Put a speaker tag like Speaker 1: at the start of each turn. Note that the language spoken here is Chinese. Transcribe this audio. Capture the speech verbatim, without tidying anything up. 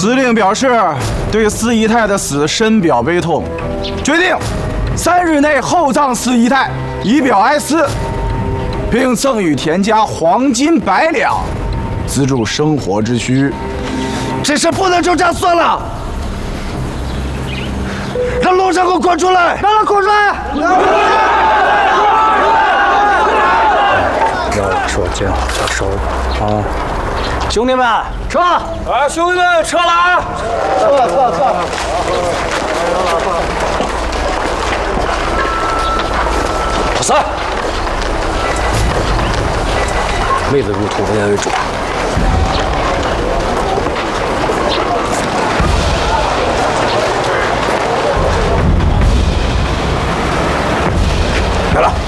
Speaker 1: 司令表示对四姨太的死深表悲痛，决定三日内厚葬四姨太，以表哀思，并赠予田家黄金百两，资助生活之需。
Speaker 2: 这事不能就这样算了，让龙山给我滚出来！让他滚出来！
Speaker 3: 要说见好就收啊！
Speaker 2: 兄弟们，撤！
Speaker 3: 啊，兄弟们，撤了啊！
Speaker 2: 撤撤撤！
Speaker 3: 老三，妹子入土为安为主。来了。